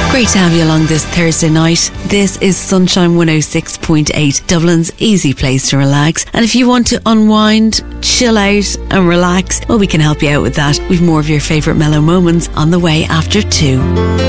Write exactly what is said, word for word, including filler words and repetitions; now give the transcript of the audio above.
Great to have you along this Thursday night. This is Sunshine one oh six point eight, Dublin's easy place to relax. And if you want to unwind, chill out and relax, well, we can help you out with that. We've more of your favourite mellow moments on the way after two.